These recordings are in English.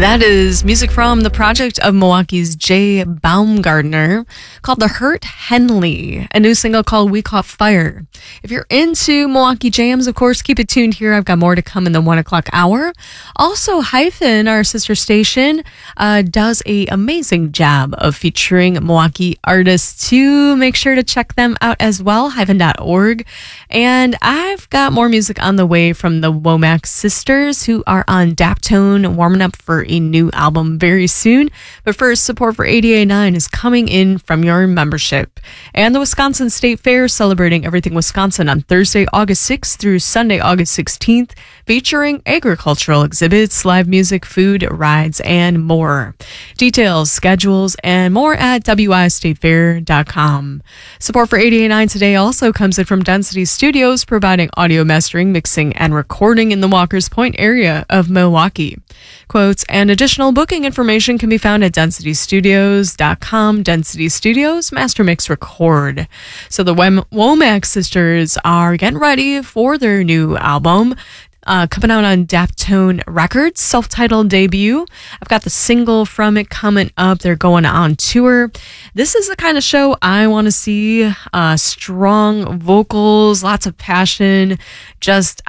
That is music from the project of Milwaukee's Jay Baumgartner called The Hurt Henley, a new single called We Caught Fire. If you're into Milwaukee jams, of course, keep it tuned here. I've got more to come in the 1 o'clock hour. Also, Hyphen, our sister station, does an amazing job of featuring Milwaukee artists too. Make sure to check them out as well, hyphen.org. And I've got more music on the way from the Womack sisters who are on Daptone, warming up for a new album very soon. But first, support for 88.9 is coming in from your membership. And the Wisconsin State Fair celebrating everything Wisconsin on Thursday, August 6th through Sunday, August 16th, featuring agricultural exhibits, live music, food, rides, and more. Details, schedules, and more at wistatefair.com. Support for 88.9 today also comes in from Density Studios, providing audio mastering, mixing, and recording in the Walkers Point area of Milwaukee. Quotes and additional booking information can be found at densitystudios.com. Density Studios, Master Mix Record. So the Womack sisters are getting ready for their new album. Coming out on Daptone Records, self-titled debut. I've got the single from it coming up. They're going on tour. This is the kind of show I want to see. Strong vocals, lots of passion. Just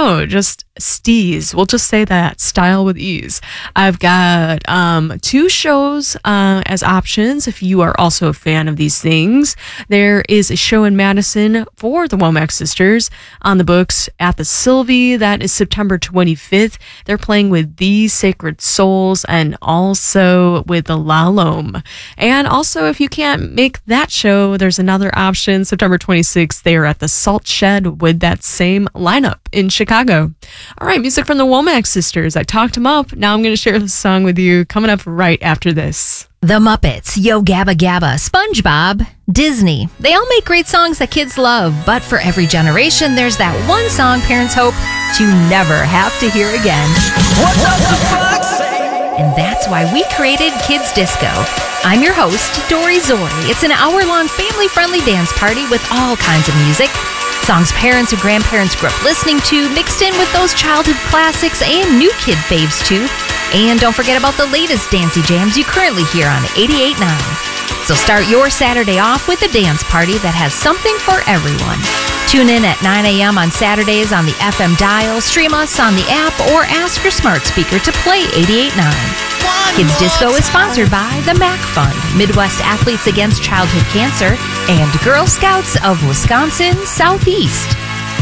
steez. We'll just say that. Style with ease. I've got 2 shows as options if you are also a fan of these things. There is a show in Madison for the Womack sisters on the books at the Sylvie. That is September 25th. They're playing with The Sacred Souls and also with the Lalome. And also, if you can't make that show, there's another option. September 26th, they are at the Salt Shed with that same lineup in Chicago. All right, music from the Womack sisters. I talked them up. Now I'm going to share the song with you coming up right after this. The Muppets, Yo Gabba Gabba, SpongeBob, Disney. They all make great songs that kids love, but for every generation, there's that one song parents hope to never have to hear again. What does the fuck say? And that's why we created Kids Disco. I'm your host, Dory Zori. It's an hour-long family-friendly dance party with all kinds of music. Songs parents and grandparents grew up listening to, mixed in with those childhood classics and new kid faves too. And don't forget about the latest dancey jams you currently hear on 88.9. So start your Saturday off with a dance party that has something for everyone. Tune in at 9 a.m. on Saturdays on the FM dial, stream us on the app, or ask your smart speaker to play 88.9. Kids Disco is sponsored by the MAC Fund, Midwest Athletes Against Childhood Cancer, and Girl Scouts of Wisconsin Southeast.